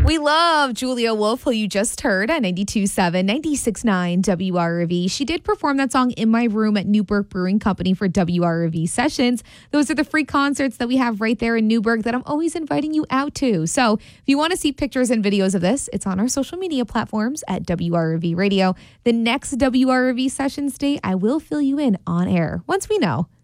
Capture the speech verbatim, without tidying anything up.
We love Julia Wolf, who you just heard on ninety-two point seven, ninety-six point nine W R V. She did perform that song In My Room at Newburgh Brewing Company for W R V sessions. Those are the free concerts that we have right there in Newburgh that I'm always inviting you out to. So if you want to see pictures and videos of this, it's on our social media platforms at W R V Radio. The next W R V sessions date, I will fill you in on air once we know.